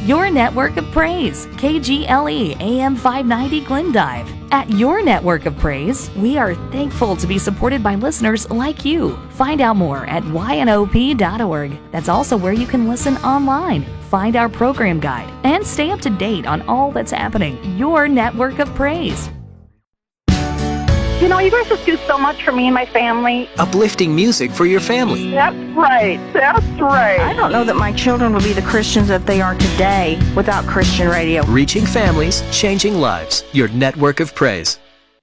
Your Network of Praise, KGLE AM 590 Glendive. At Your Network of Praise, we are thankful to be supported by listeners like you. Find out more at ynop.org. That's also where you can listen online, find our program guide, and stay up to date on all that's happening. Your Network of Praise. You know, you guys just do so much for me and my family. Uplifting music for your family. That's right. That's right. I don't know that my children would be the Christians that they are today without Christian radio. Reaching families, changing lives. Your Network of Praise.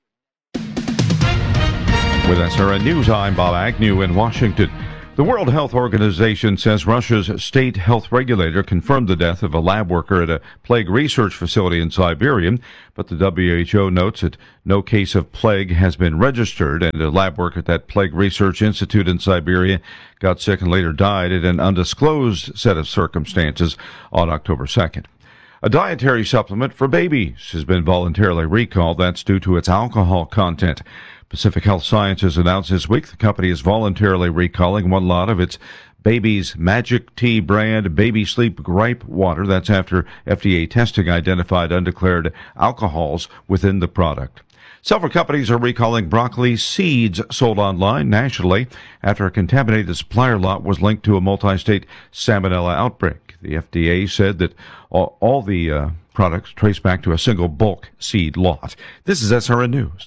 With SRN News, I'm Bob Agnew in Washington. The World Health Organization says Russia's state health regulator confirmed the death of a lab worker at a plague research facility in Siberia, but the WHO notes that no case of plague has been registered, and a lab worker at that plague research institute in Siberia got sick and later died in an undisclosed set of circumstances on October 2nd. A dietary supplement for babies has been voluntarily recalled. That's due to its alcohol content. Pacific Health Sciences announced this week the company is voluntarily recalling one lot of its Baby's Magic Tea brand Baby Sleep Gripe Water. That's after FDA testing identified undeclared alcohols within the product. Several companies are recalling broccoli seeds sold online nationally after a contaminated supplier lot was linked to a multi-state salmonella outbreak. The FDA said that all the products trace back to a single bulk seed lot. This is SRN News.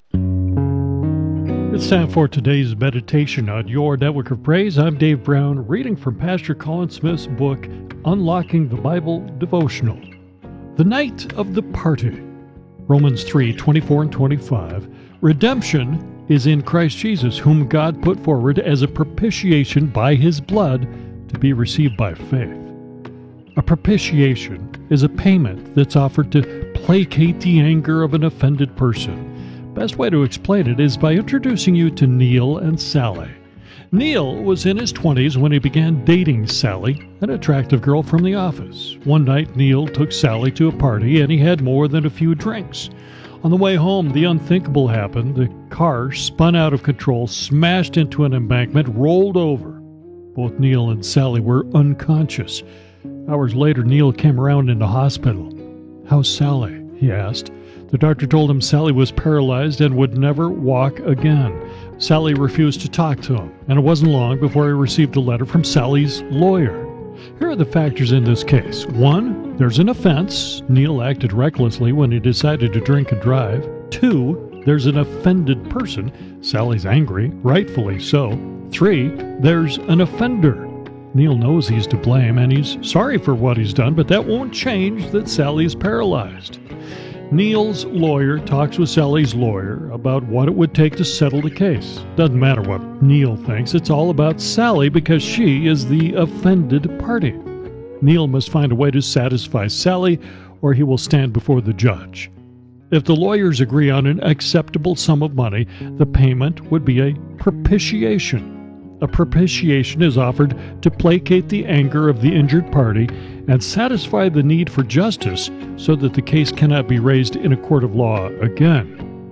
It's time for today's meditation on Your Network of Praise. I'm Dave Brown, reading from Pastor Colin Smith's book, Unlocking the Bible Devotional. The Night of the Party. Romans 3:24 and 25. Redemption is in Christ Jesus, whom God put forward as a propitiation by his blood to be received by faith. A propitiation is a payment that's offered to placate the anger of an offended person. Best way to explain it is by introducing you to Neil and Sally. Neil was in his 20s when he began dating Sally, an attractive girl from the office. One night, Neil took Sally to a party, and he had more than a few drinks. On the way home, the unthinkable happened. The car spun out of control, smashed into an embankment, rolled over. Both Neil and Sally were unconscious. Hours later, Neil came around in the hospital. "How's Sally?" he asked. The doctor told him Sally was paralyzed and would never walk again. Sally refused to talk to him, and it wasn't long before he received a letter from Sally's lawyer. Here are the factors in this case. 1, there's an offense. Neil acted recklessly when he decided to drink and drive. 2, there's an offended person. Sally's angry, rightfully so. 3, there's an offender. Neil knows he's to blame, and he's sorry for what he's done, but that won't change that Sally's paralyzed. Neil's lawyer talks with Sally's lawyer about what it would take to settle the case. Doesn't matter what Neil thinks, it's all about Sally because she is the offended party. Neil must find a way to satisfy Sally or he will stand before the judge. If the lawyers agree on an acceptable sum of money, the payment would be a propitiation. A propitiation is offered to placate the anger of the injured party and satisfy the need for justice so that the case cannot be raised in a court of law again.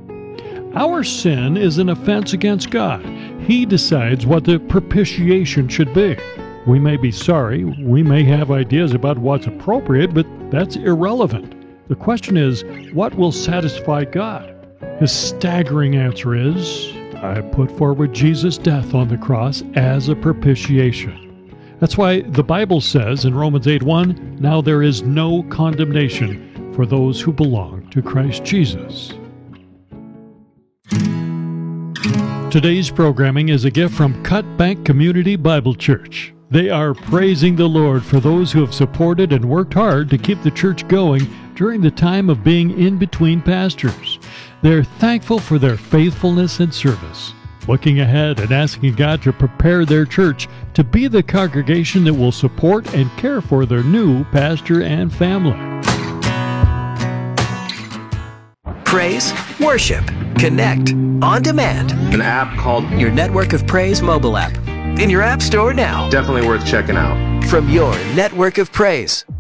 Our sin is an offense against God. He decides what the propitiation should be. We may be sorry, we may have ideas about what's appropriate, but that's irrelevant. The question is, what will satisfy God? His staggering answer is, I put forward Jesus' death on the cross as a propitiation. That's why the Bible says in Romans 8:1, now there is no condemnation for those who belong to Christ Jesus. Today's programming is a gift from Cut Bank Community Bible Church. They are praising the Lord for those who have supported and worked hard to keep the church going during the time of being in between pastors. They're thankful for their faithfulness and service, looking ahead and asking God to prepare their church to be the congregation that will support and care for their new pastor and family. Praise, worship, connect, on demand. An app called Your Network of Praise mobile app. In your app store now. Definitely worth checking out. From Your Network of Praise.